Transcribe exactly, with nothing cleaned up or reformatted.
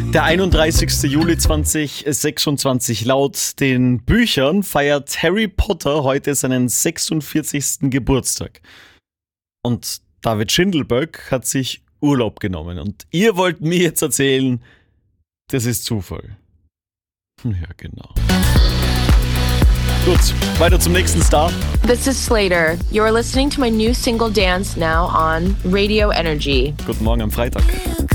Der einunddreißigster Juli zweitausendsechsundzwanzig. Laut den Büchern feiert Harry Potter heute seinen sechsundvierzigsten Geburtstag. Und David Schindelböck hat sich Urlaub genommen. Und ihr wollt mir jetzt erzählen, das ist Zufall. Ja, genau. Gut, weiter zum nächsten Star. This is Slater. You're listening to my new single Dance now on Radio Energy. Guten Morgen am Freitag.